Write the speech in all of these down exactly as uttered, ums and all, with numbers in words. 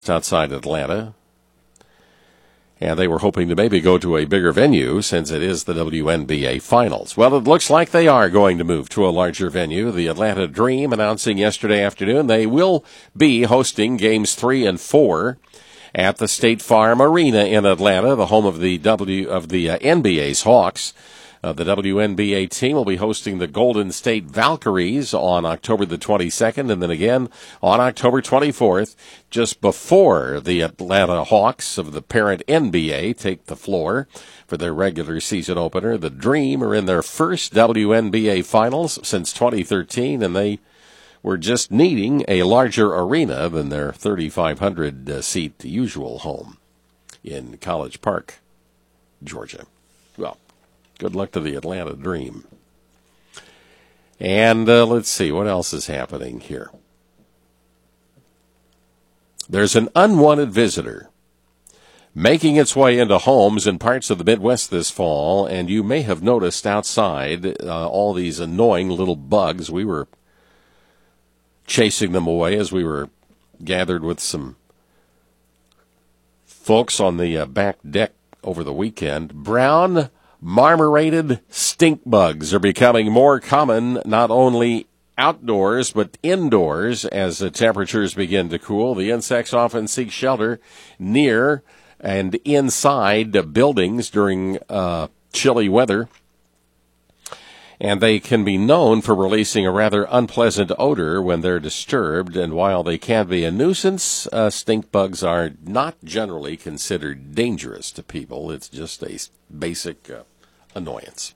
outside Atlanta. And they were hoping to maybe go to a bigger venue since it is the W N B A Finals. Well, it looks like they are going to move to a larger venue. The Atlanta Dream announcing yesterday afternoon they will be hosting games three and four at the State Farm Arena in Atlanta, the home of the W of the uh, N B A's Hawks. Uh, the W N B A team will be hosting the Golden State Valkyries on October the twenty-second, and then again on October twenty-fourth, just before the Atlanta Hawks of the parent N B A take the floor for their regular season opener. The Dream are in their first W N B A Finals since twenty thirteen, and they were just needing a larger arena than their thirty-five hundred seat usual home in College Park, Georgia. Well, good luck to the Atlanta Dream. And uh, let's see, what else is happening here? There's an unwanted visitor making its way into homes in parts of the Midwest this fall, and you may have noticed outside uh, all these annoying little bugs. We were chasing them away as we were gathered with some folks on the uh, back deck over the weekend. Brown marmorated stink bugs are becoming more common not only outdoors but indoors as the temperatures begin to cool. The insects often seek shelter near and inside buildings during uh, chilly weather, and they can be known for releasing a rather unpleasant odor when they're disturbed. And while they can be a nuisance, uh, stink bugs are not generally considered dangerous to people. It's just a basic uh, annoyance.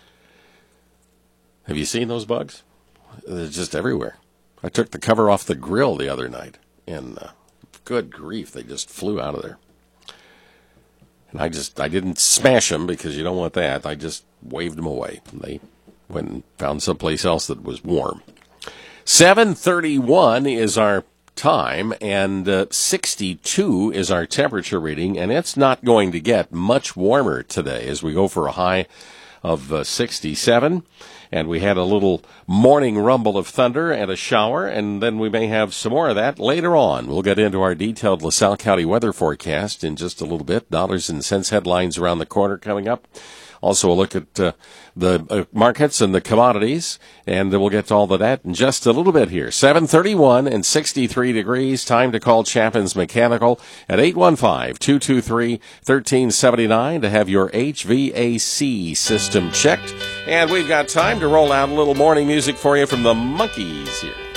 Have you seen those bugs? They're just everywhere. I took the cover off the grill the other night, and uh, good grief, they just flew out of there. And I just, I didn't smash them because you don't want that. I just waved them away. They went and found someplace else that was warm. seven thirty-one is our time, and uh, sixty-two is our temperature reading, and it's not going to get much warmer today as we go for a high of uh, sixty-seven. And we had a little morning rumble of thunder and a shower, and then we may have some more of that later on. We'll get into our detailed LaSalle County weather forecast in just a little bit. Dollars and cents headlines around the corner coming up. Also a look at uh, the uh, markets and the commodities, and we'll get to all of that in just a little bit here. seven thirty-one and sixty-three degrees. Time to call Chapin's Mechanical at eight one five, two two three, one three seven nine to have your H V A C system checked. And we've got time to roll out a little morning music for you from the Monkees here.